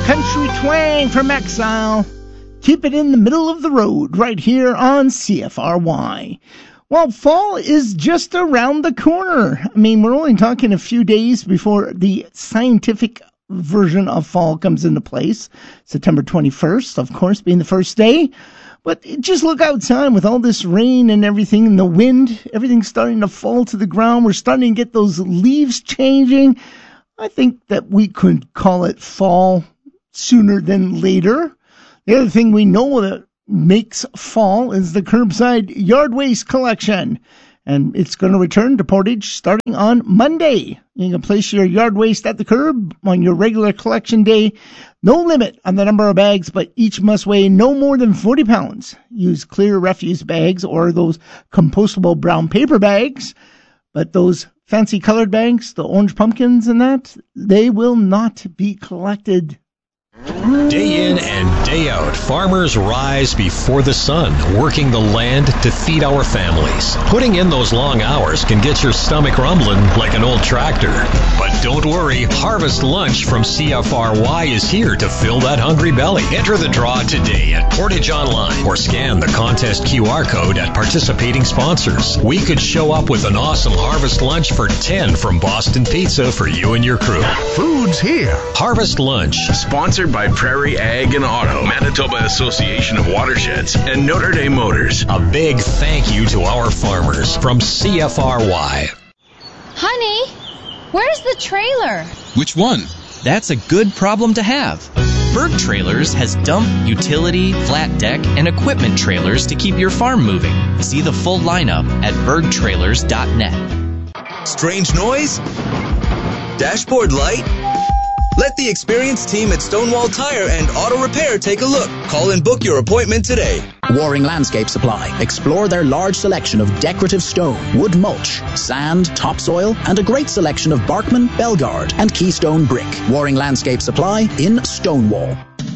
country twang from Exile. Keep it in the middle of the road right here on CFRY. Well, fall is just around the corner. I mean, we're only talking a few days before the scientific version of fall comes into place. September 21st, of course, being the first day. But just look outside with all this rain and everything and the wind. Everything's starting to fall to the ground. We're starting to get those leaves changing. I think that we could call it fall sooner than later. The other thing we know that makes fall is the curbside yard waste collection. And it's going to return to Portage starting on Monday. You can place your yard waste at the curb on your regular collection day. No limit on the number of bags, but each must weigh no more than 40 pounds. Use clear refuse bags or those compostable brown paper bags. But those fancy colored bags, the orange pumpkins and that, they will not be collected. Day in and day out, farmers rise before the sun, working the land to feed our families. Putting in those long hours can get your stomach rumbling like an old tractor. But don't worry, Harvest Lunch from CFRY is here to fill that hungry belly. Enter the draw today at Portage Online or scan the contest QR code at participating sponsors. We could show up with an awesome Harvest Lunch for 10 from Boston Pizza for you and your crew. Food's here. Harvest Lunch. Sponsored by Prairie Ag and Auto, Manitoba Association of Watersheds, and Notre Dame Motors. A big thank you to our farmers from CFRY. Honey, where's the trailer? Which one? That's a good problem to have. Berg Trailers has dump, utility, flat deck, and equipment trailers to keep your farm moving. See the full lineup at bergtrailers.net. Strange noise? Dashboard light? Let the experienced team at Stonewall Tire and Auto Repair take a look. Call and book your appointment today. Waring Landscape Supply. Explore their large selection of decorative stone, wood mulch, sand, topsoil, and a great selection of Barkman, Belgard, and Keystone brick. Waring Landscape Supply in Stonewall.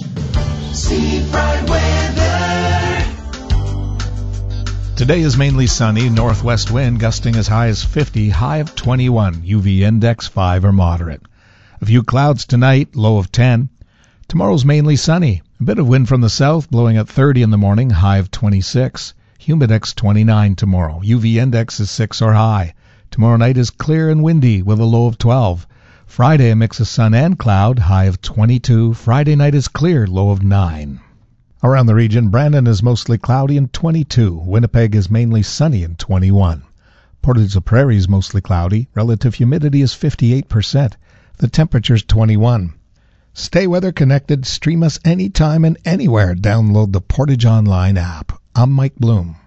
See bright weather. Today is mainly sunny, northwest wind gusting as high as 50, high of 21, UV index 5 or moderate. A few clouds tonight, low of 10. Tomorrow's mainly sunny. A bit of wind from the south, blowing at 30 in the morning, high of 26. Humidex 29 tomorrow. UV index is 6 or high. Tomorrow night is clear and windy with a low of 12. Friday, a mix of sun and cloud, high of 22. Friday night is clear, low of 9. Around the region, Brandon is mostly cloudy and 22. Winnipeg is mainly sunny and 21. Portage-la-Prairie is mostly cloudy. Relative humidity is 58%. The temperature's 21. Stay weather connected. Stream us anytime and anywhere. Download the Portage Online app. I'm Mike Bloom.